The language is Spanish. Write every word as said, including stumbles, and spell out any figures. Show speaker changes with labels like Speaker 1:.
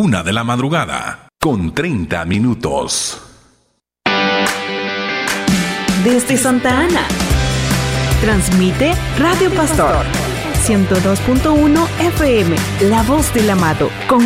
Speaker 1: Una de la madrugada, con treinta minutos.
Speaker 2: Desde Santa Ana, transmite Radio Pastor ciento dos punto uno F M, La Voz del Amado, con